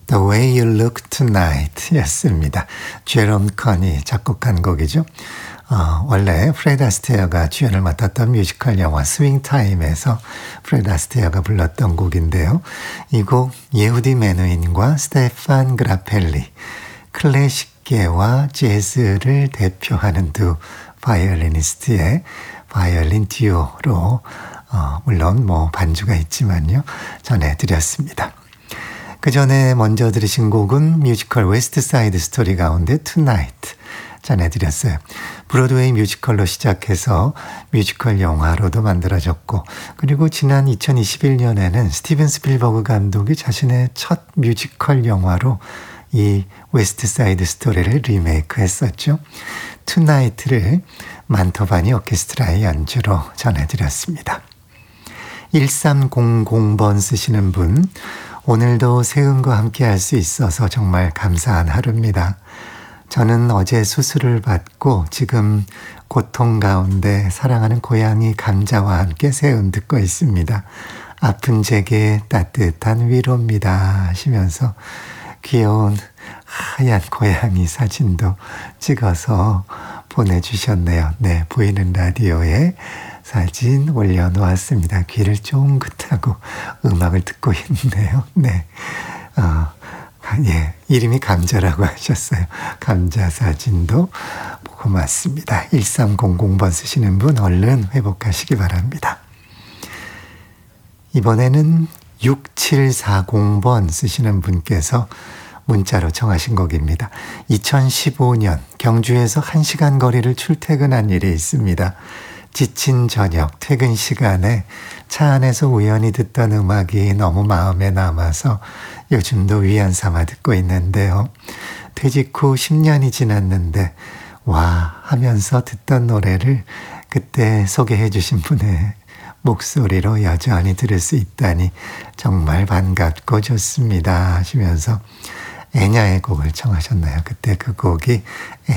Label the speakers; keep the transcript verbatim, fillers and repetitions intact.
Speaker 1: The Way You Look Tonight 였습니다. 제롬 컨이 작곡한 곡이죠. 어, 원래 프레드 아스테어가 주연을 맡았던 뮤지컬 영화 스윙 타임에서 프레드 아스테어가 불렀던 곡인데요. 이 곡 예후디 메누힌과 스테판 그라펠리, 클래식계와 재즈를 대표하는 두 바이올리니스트의 바이올린 듀오로 어, 물론 뭐 반주가 있지만요. 전해드렸습니다. 그 전에 먼저 들으신 곡은 뮤지컬 웨스트 사이드 스토리 가운데 Tonight 전해드렸어요. 브로드웨이 뮤지컬로 시작해서 뮤지컬 영화로도 만들어졌고, 그리고 지난 이천이십일 년에는 스티븐 스필버그 감독이 자신의 첫 뮤지컬 영화로 이 웨스트 사이드 스토리를 리메이크 했었죠. Tonight를 만토바니 오케스트라의 연주로 전해드렸습니다. 일삼공공 번 쓰시는 분, 오늘도 세은과 함께 할 수 있어서 정말 감사한 하루입니다. 저는 어제 수술을 받고 지금 고통 가운데 사랑하는 고양이 감자와 함께 세은 듣고 있습니다. 아픈 제게 따뜻한 위로입니다 하시면서 귀여운 하얀 고양이 사진도 찍어서 보내주셨네요. 네, 보이는 라디오에 사진 올려놓았습니다. 귀를 쫑긋하고 음악을 듣고 있네요. 네, 어, 예, 이름이 감자라고 하셨어요. 감자 사진도 고맙습니다. 일삼공공 번 쓰시는 분 얼른 회복하시기 바랍니다. 이번에는 육칠사공 번 쓰시는 분께서 문자로 청하신 곡입니다. 이천십오 년 경주에서 한 시간 거리를 출퇴근한 일이 있습니다. 지친 저녁 퇴근 시간에 차 안에서 우연히 듣던 음악이 너무 마음에 남아서 요즘도 위안 삼아 듣고 있는데요. 퇴직 후 십 년이 지났는데 와 하면서 듣던 노래를 그때 소개해 주신 분의 목소리로 여전히 들을 수 있다니 정말 반갑고 좋습니다 하시면서 애냐의 곡을 청하셨나요? 그때 그 곡이